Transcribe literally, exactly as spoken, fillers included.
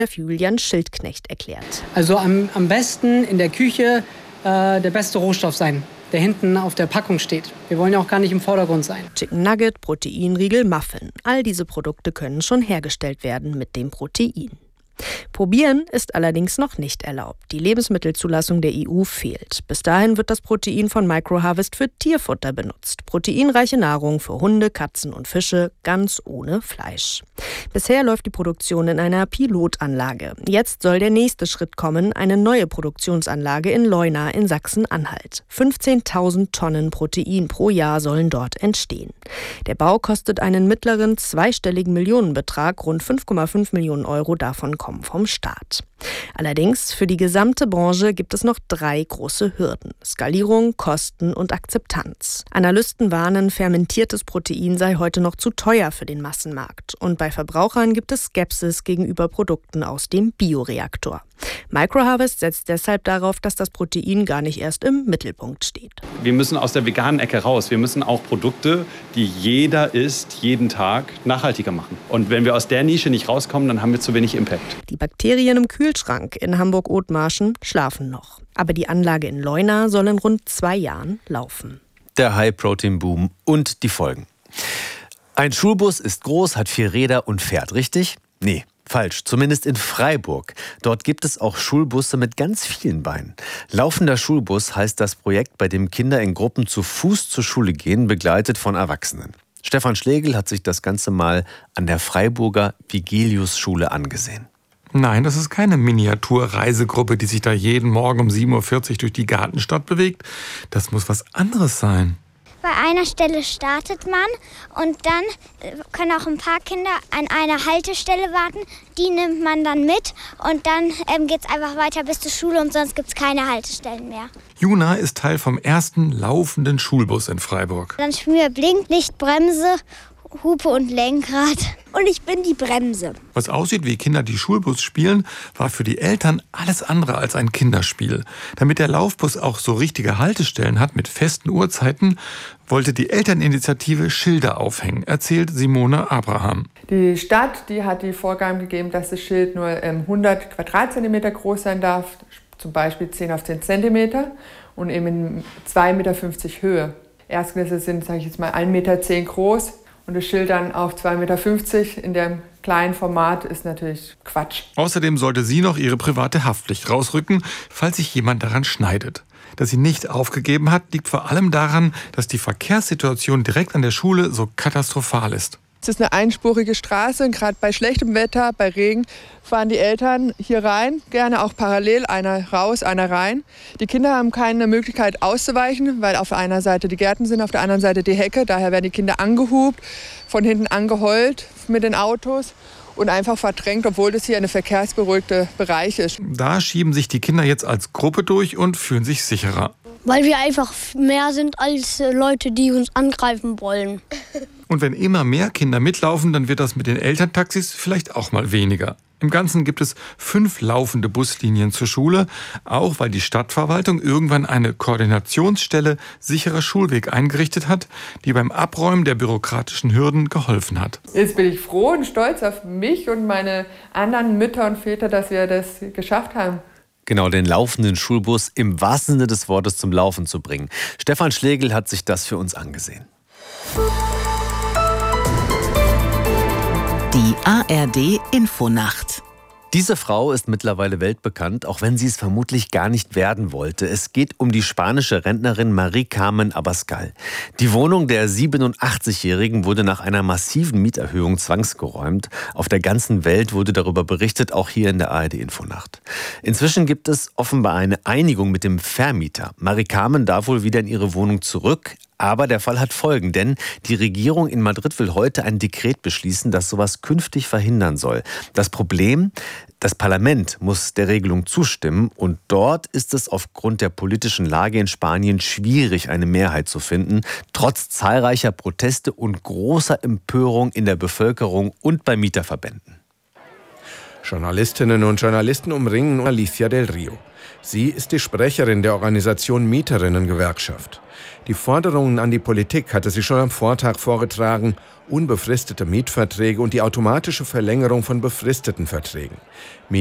Julian Schildknecht erklärt. Also am, am besten in der Küche äh, der beste Rohstoff sein, der hinten auf der Packung steht. Wir wollen ja auch gar nicht im Vordergrund sein. Chicken Nugget, Proteinriegel, Muffin. All diese Produkte können schon hergestellt werden mit dem Protein. Probieren ist allerdings noch nicht erlaubt. Die Lebensmittelzulassung der E U fehlt. Bis dahin wird das Protein von Microharvest für Tierfutter benutzt. Proteinreiche Nahrung für Hunde, Katzen und Fische, ganz ohne Fleisch. Bisher läuft die Produktion in einer Pilotanlage. Jetzt soll der nächste Schritt kommen, eine neue Produktionsanlage in Leuna in Sachsen-Anhalt. fünfzehntausend Tonnen Protein pro Jahr sollen dort entstehen. Der Bau kostet einen mittleren zweistelligen Millionenbetrag, rund fünf Komma fünf Millionen Euro davon kommen vom Staat. Allerdings, für die gesamte Branche gibt es noch drei große Hürden: Skalierung, Kosten und Akzeptanz. Analysten warnen, fermentiertes Protein sei heute noch zu teuer für den Massenmarkt. Und bei Verbrauchern gibt es Skepsis gegenüber Produkten aus dem Bioreaktor. Microharvest setzt deshalb darauf, dass das Protein gar nicht erst im Mittelpunkt steht. Wir müssen aus der veganen Ecke raus. Wir müssen auch Produkte, die jeder isst, jeden Tag, nachhaltiger machen. Und wenn wir aus der Nische nicht rauskommen, dann haben wir zu wenig Impact. Die Bakterien im Kühlschrank in Hamburg-Othmarschen schlafen noch. Aber die Anlage in Leuna soll in rund zwei Jahren laufen. Der High-Protein-Boom und die Folgen. Ein Schulbus ist groß, hat vier Räder und fährt, richtig? Nee. Falsch, zumindest in Freiburg. Dort gibt es auch Schulbusse mit ganz vielen Beinen. Laufender Schulbus heißt das Projekt, bei dem Kinder in Gruppen zu Fuß zur Schule gehen, begleitet von Erwachsenen. Stefan Schlegel hat sich das Ganze mal an der Freiburger Vigelius-Schule angesehen. Nein, das ist keine Miniaturreisegruppe, die sich da jeden Morgen um sieben Uhr vierzig durch die Gartenstadt bewegt. Das muss was anderes sein. Bei einer Stelle startet man und dann können auch ein paar Kinder an einer Haltestelle warten. Die nimmt man dann mit und dann ähm, geht es einfach weiter bis zur Schule und sonst gibt es keine Haltestellen mehr. Juna ist Teil vom ersten laufenden Schulbus in Freiburg. Dann spielen wir Blinklicht, Bremse, Hupe und Lenkrad. Und ich bin die Bremse. Was aussieht wie Kinder, die Schulbus spielen, war für die Eltern alles andere als ein Kinderspiel. Damit der Laufbus auch so richtige Haltestellen hat mit festen Uhrzeiten, wollte die Elterninitiative Schilder aufhängen, erzählt Simone Abraham. Die Stadt, die hat die Vorgaben gegeben, dass das Schild nur hundert Quadratzentimeter groß sein darf, zum Beispiel zehn auf zehn Zentimeter und eben in zwei Komma fünfzig Meter Höhe. Erstklasse sind, sage ich jetzt mal, ein Komma zehn Meter groß. Und das Schild dann auf zwei Komma fünfzig Meter in dem kleinen Format ist natürlich Quatsch. Außerdem sollte sie noch ihre private Haftpflicht rausrücken, falls sich jemand daran schneidet. Dass sie nicht aufgegeben hat, liegt vor allem daran, dass die Verkehrssituation direkt an der Schule so katastrophal ist. Es ist eine einspurige Straße und gerade bei schlechtem Wetter, bei Regen, fahren die Eltern hier rein, gerne auch parallel, einer raus, einer rein. Die Kinder haben keine Möglichkeit auszuweichen, weil auf einer Seite die Gärten sind, auf der anderen Seite die Hecke. Daher werden die Kinder angehupt, von hinten angeheult mit den Autos und einfach verdrängt, obwohl das hier ein verkehrsberuhigter Bereich ist. Da schieben sich die Kinder jetzt als Gruppe durch und fühlen sich sicherer. Weil wir einfach mehr sind als Leute, die uns angreifen wollen. Und wenn immer mehr Kinder mitlaufen, dann wird das mit den Elterntaxis vielleicht auch mal weniger. Im Ganzen gibt es fünf laufende Buslinien zur Schule, auch weil die Stadtverwaltung irgendwann eine Koordinationsstelle sicherer Schulweg eingerichtet hat, die beim Abräumen der bürokratischen Hürden geholfen hat. Jetzt bin ich froh und stolz auf mich und meine anderen Mütter und Väter, dass wir das geschafft haben. Genau, den laufenden Schulbus im wahrsten Sinne des Wortes zum Laufen zu bringen. Stefan Schlegel hat sich das für uns angesehen. Die A R D-Infonacht. Diese Frau ist mittlerweile weltbekannt, auch wenn sie es vermutlich gar nicht werden wollte. Es geht um die spanische Rentnerin Mari Carmen Abascal. Die Wohnung der siebenundachtzigjährigen wurde nach einer massiven Mieterhöhung zwangsgeräumt. Auf der ganzen Welt wurde darüber berichtet, auch hier in der A R D-Infonacht. Inzwischen gibt es offenbar eine Einigung mit dem Vermieter. Mari Carmen darf wohl wieder in ihre Wohnung zurück. Aber der Fall hat Folgen, denn die Regierung in Madrid will heute ein Dekret beschließen, das sowas künftig verhindern soll. Das Problem: Das Parlament muss der Regelung zustimmen und dort ist es aufgrund der politischen Lage in Spanien schwierig, eine Mehrheit zu finden, trotz zahlreicher Proteste und großer Empörung in der Bevölkerung und bei Mieterverbänden. Journalistinnen und Journalisten umringen Alicia del Rio. Sie ist die Sprecherin der Organisation Mieterinnen-Gewerkschaft. Die Forderungen an die Politik hatte sie schon am Vortag vorgetragen: unbefristete Mietverträge und die automatische Verlängerung von befristeten Verträgen.